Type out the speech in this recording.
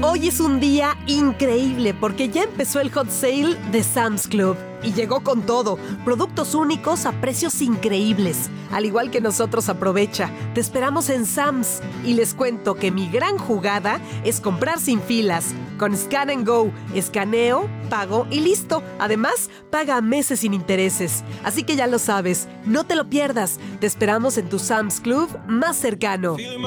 Hoy es un día increíble porque ya empezó el hot sale de Sam's Club. Y llegó con todo, productos únicos a precios increíbles. Al igual que nosotros, aprovecha. Te esperamos en Sam's. Y les cuento que mi gran jugada es comprar sin filas. Con Scan and Go, escaneo, pago y listo. Además, paga a meses sin intereses. Así que ya lo sabes, no te lo pierdas. Te esperamos en tu Sam's Club más cercano.